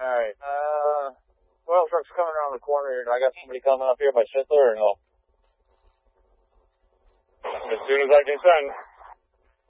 Alright, oil truck's coming around the corner here. Do I got somebody coming up here by Sittler or no? As soon as I can send.